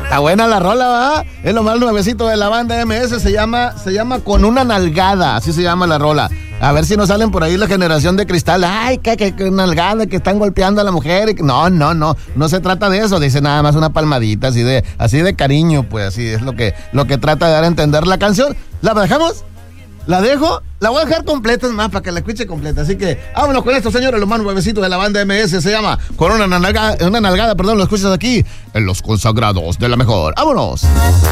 Está buena la rola, ¿va? Es lo más nuevecito de la banda MS, se llama Con una nalgada, así se llama la rola. A ver si no salen por ahí la generación de cristal. Ay, que nalgada, que están golpeando a la mujer. No se trata de eso. Dice nada más una palmadita, así de cariño, pues así es lo que trata de dar a entender la canción. ¿La dejamos? ¿La dejo? La voy a dejar completa, es más, para que la escuche completa. Así que vámonos con esto, señores, lo más nuevecito de la banda MS. Se llama Con una nalgada, lo escuchas aquí en Los Consagrados de la Mejor. ¡Vámonos!